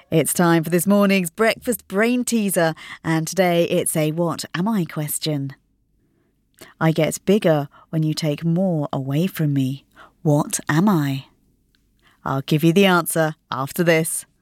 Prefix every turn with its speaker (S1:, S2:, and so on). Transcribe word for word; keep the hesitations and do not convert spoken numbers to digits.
S1: It's time for this morning's breakfast brain teaser, and today it's a what am I question. I get bigger when you take more away from me. What am I? I'll give you the answer after this.